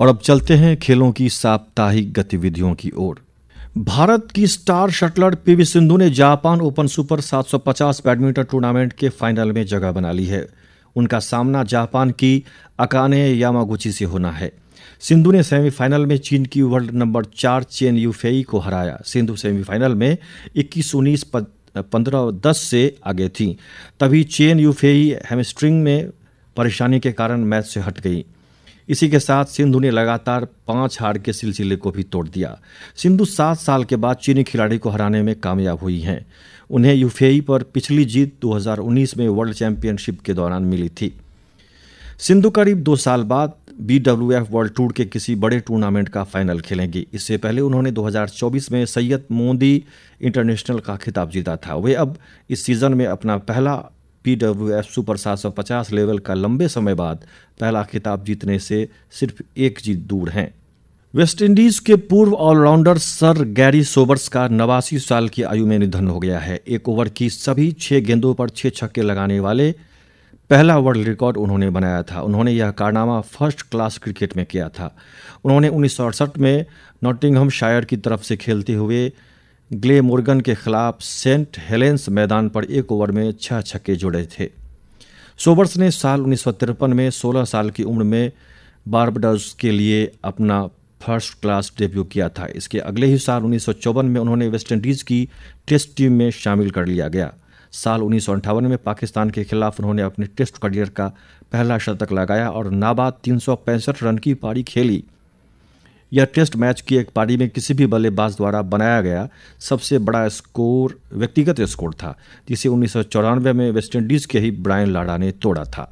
और अब चलते हैं खेलों की साप्ताहिक गतिविधियों की ओर। भारत की स्टार शटलर पीवी सिंधु ने Japan open super 750 badminton tournament के फाइनल में जगह बना ली है। उनका सामना जापान की अकाने यामागुची से होना है। सिंधु ने सेमीफाइनल में चीन की वर्ल्ड नंबर 4 चेन यूफेई को हराया। सिंधु सेमीफाइनल में 21-19, 15-10 से आगे थी। तभी चेन यूफेई हैमस्ट्रिंग में परेशानी के कारण मैच से हट गई। इसी के साथ सिंधु ने लगातार 5 हार के सिलसिले को भी तोड़ दिया। सिंधु 7 साल के बाद चीनी खिलाड़ी को हराने में कामयाब हुई हैं। उन्हें यूफेई पर पिछली जीत 2019 में वर्ल्ड चैंपियनशिप के दौरान मिली थी। सिंधु करीब 2 साल बाद BWF वर्ल्ड टूर के किसी बड़े टूर्नामेंट का फाइनल खेलेंगी। इससे पहले उन्होंने 2024 में सैयद मोदी इंटरनेशनल का खिताब जीता था। वे अब इस सीजन में अपना पहला BWF सुपर 750 लेवल का लंबे समय बाद पहला खिताब जीतने से सिर्फ एक जीत दूर हैं। वेस्टइंडीज के पूर्व ऑलराउंडर सर गैरी सोबर्स का 89 साल की आयु में निधन हो गया है। एक ओवर की सभी 6 गेंदों पर 6 छक्के लगाने वाले पहला वर्ल्ड रिकॉर्ड उन्होंने बनाया था। उन्होंने यह कारनामा फर्स्ट क्लास क्रिकेट में किया था। उन्होंने 1968 में नॉटिंघमशायर की तरफ से खेलते हुए ग्ले मोर्गन के खिलाफ सेंट हेलेंस मैदान पर एक ओवर में 6 छक्के जोड़े थे। सोबर्स ने साल 1953 में 16 साल की उम्र में बारबडोस के लिए अपना फर्स्ट क्लास डेब्यू किया था। इसके अगले ही साल 1954 में उन्होंने वेस्टइंडीज की टेस्ट टीम में शामिल कर लिया गया। साल 1958 में पाकिस्तान के खिलाफ उन्होंने अपने टेस्ट करियर का पहला शतक लगाया और नाबाद 365 रन की पारी खेली। यह टेस्ट मैच की एक पारी में किसी भी बल्लेबाज द्वारा बनाया गया सबसे बड़ा स्कोर व्यक्तिगत स्कोर था, जिसे 1994 में वेस्टइंडीज के ही ब्रायन लारा ने तोड़ा था।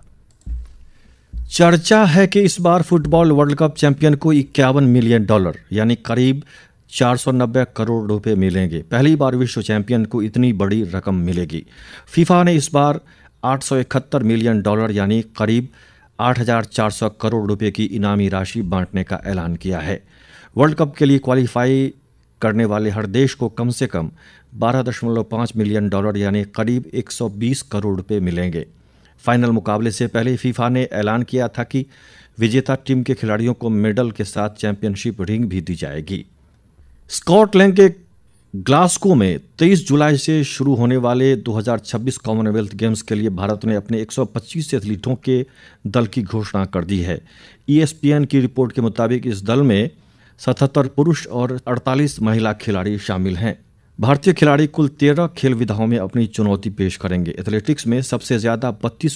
चर्चा है कि इस बार फुटबॉल वर्ल्ड कप चैंपियन को $51 मिलियन यानी करीब 490 करोड़ रुपए मिलेंगे। पहली बार विश्व चैंपियन को इतनी बड़ी रकम मिलेगी। फीफा ने इस बार $871 मिलियन यानी करीब 8,400 करोड़ रुपए की इनामी राशि बांटने का ऐलान किया है। वर्ल्ड कप के लिए क्वालिफाई करने वाले हर देश को कम से कम $12.5 मिलियन यानी करीब 120 करोड़ रुपए मिलेंगे। फाइनल मुकाबले से पहले फीफा ने ऐलान किया था कि विजेता टीम के खिलाड़ियों को मेडल के साथ चैंपियनशिप रिंग भी दी जाएगी। स्कॉटलैंड के ग्लासगो में 23 जुलाई से शुरू होने वाले 2026 कॉमनवेल्थ गेम्स के लिए भारत ने अपने 125 एथलीटों के दल की घोषणा कर दी है। ESPN की रिपोर्ट के मुताबिक इस दल में 77 पुरुष और 48 महिला खिलाड़ी शामिल हैं। भारतीय खिलाड़ी कुल 13 खेल विधाओं में अपनी चुनौती पेश करेंगे। एथलेटिक्स में सबसे ज्यादा 32